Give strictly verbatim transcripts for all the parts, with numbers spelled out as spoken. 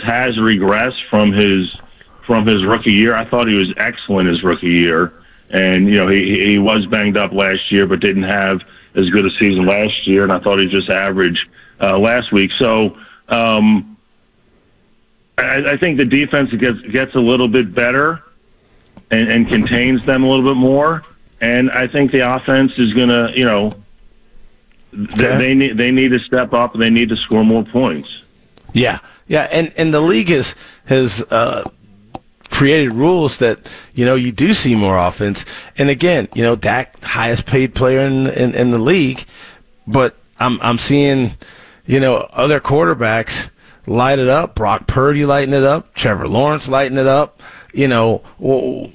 has regressed from his from his rookie year. I thought he was excellent his rookie year, and you know he he was banged up last year, but didn't have as good a season last year, and I thought he just averaged uh, last week. So um, I, I think the defense gets gets a little bit better and, and contains them a little bit more, and I think the offense is going to, you know, they, they need they need to step up and they need to score more points. Yeah, yeah, and and the league has has uh, created rules that, you know, you do see more offense. And again, you know, Dak, highest paid player in in, in the league, but I'm I'm seeing, you know, other quarterbacks light it up. Brock Purdy lighting it up. Trevor Lawrence lighting it up. You know, well,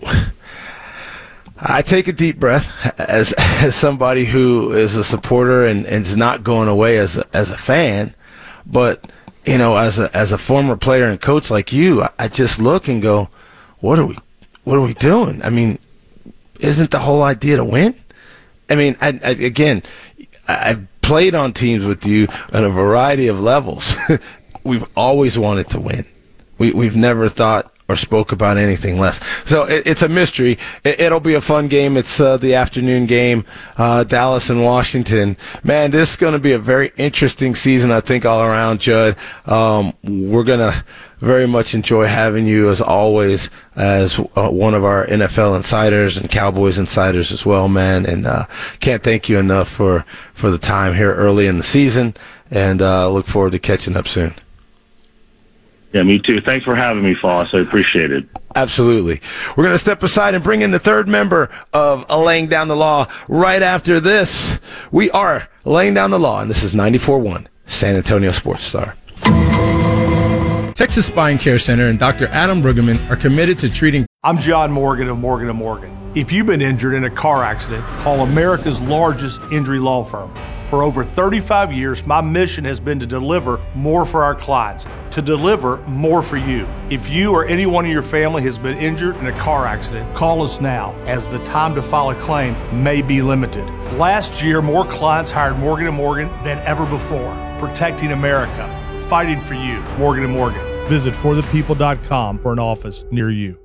I take a deep breath as as somebody who is a supporter and, and is not going away as a, as a fan, but you know, as a as a former player and coach like you, I, I just look and go, what are we, what are we doing? I mean, isn't the whole idea to win? I mean, I, I, again, I, I've played on teams with you at a variety of levels. We've always wanted to win. We we've never thought or spoke about anything less. So it, it's a mystery. It, it'll be a fun game. It's uh, the afternoon game, uh, Dallas and Washington. Man, this is going to be a very interesting season, I think, all around, Judd. Um, we're going to very much enjoy having you, as always, as uh, one of our N F L insiders and Cowboys insiders as well, man. And uh, can't thank you enough for, for the time here early in the season, and uh, look forward to catching up soon. Yeah, me too. Thanks for having me, Foss. I appreciate it. Absolutely. We're going to step aside and bring in the third member of Laying Down the Law right after this. We are Laying Down the Law, and this is ninety-four point one San Antonio Sports Star. Texas Spine Care Center and Doctor Adam Brueggemann are committed to treating. I'm John Morgan of Morgan and Morgan. If you've been injured in a car accident, call America's largest injury law firm. For over thirty-five years, my mission has been to deliver more for our clients, to deliver more for you. If you or anyone in your family has been injured in a car accident, call us now, as the time to file a claim may be limited. Last year, more clients hired Morgan and Morgan than ever before, protecting America, fighting for you. Morgan and Morgan. Visit for the people dot com for an office near you.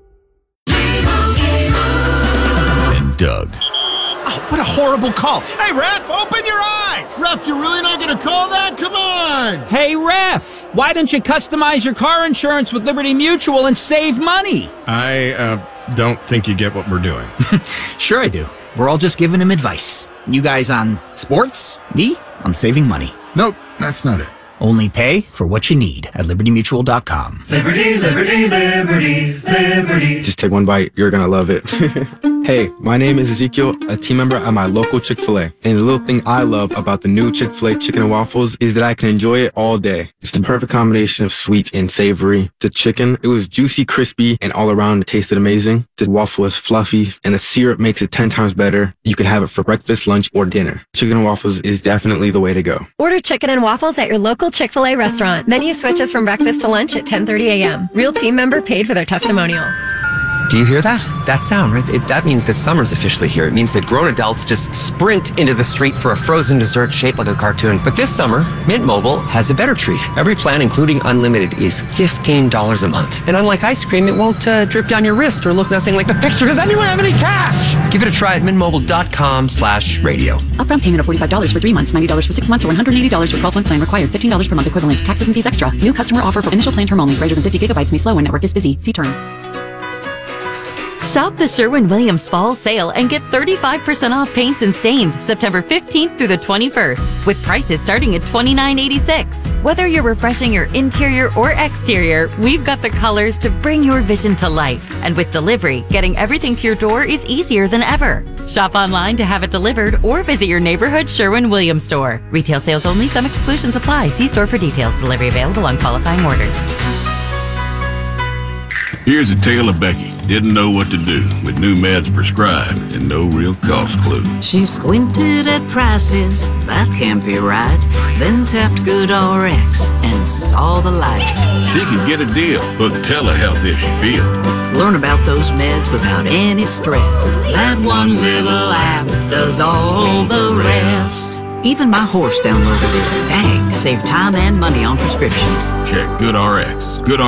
And Doug. Oh, what a horrible call. Hey, ref, open your eyes. Ref, you're really not going to call that? Come on. Hey, ref, why don't you customize your car insurance with Liberty Mutual and save money? I uh, don't think you get what we're doing. Sure I do. We're all just giving him advice. You guys on sports, me on saving money. Nope, that's not it. Only pay for what you need at liberty mutual dot com. Liberty, liberty, liberty, liberty. Just take one bite. You're going to love it. Hey, my name is Ezekiel, a team member at my local Chick-fil-A. And the little thing I love about the new Chick-fil-A chicken and waffles is that I can enjoy it all day. It's the perfect combination of sweet and savory. The chicken, it was juicy, crispy, and all around it tasted amazing. The waffle is fluffy, and the syrup makes it ten times better. You can have it for breakfast, lunch, or dinner. Chicken and waffles is definitely the way to go. Order chicken and waffles at your local Chick-fil-A restaurant. Menu switches from breakfast to lunch at ten thirty a.m. Real team member paid for their testimonial. Do you hear that? That sound, right? It, that means that summer's officially here. It means that grown adults just sprint into the street for a frozen dessert shaped like a cartoon. But this summer, Mint Mobile has a better treat. Every plan, including unlimited, is fifteen dollars a month. And unlike ice cream, it won't uh, drip down your wrist or look nothing like the picture. Does anyone have any cash? Give it a try at mintmobile.com slash radio. Upfront payment of forty-five dollars for three months, ninety dollars for six months, or one hundred eighty dollars for twelve-month plan required. fifteen dollars per month equivalent. Taxes and fees extra. New customer offer for initial plan term only. Greater than fifty gigabytes may slow when network is busy. See terms. Shop the Sherwin-Williams Fall Sale and get thirty-five percent off paints and stains September fifteenth through the twenty-first, with prices starting at twenty-nine eighty-six. Whether you're refreshing your interior or exterior, we've got the colors to bring your vision to life. And with delivery, getting everything to your door is easier than ever. Shop online to have it delivered or visit your neighborhood Sherwin-Williams store. Retail sales only. Some exclusions apply. See store for details. Delivery available on qualifying orders. Here's a tale of Becky. Didn't know what to do with new meds prescribed and no real cost clue. She squinted at prices, that can't be right. Then tapped GoodRx and saw the light. She could get a deal, book telehealth if she feel. Learn about those meds without any stress. That one little app does all the rest. Even my horse downloaded it. Dang, save time and money on prescriptions. Check GoodRx. Good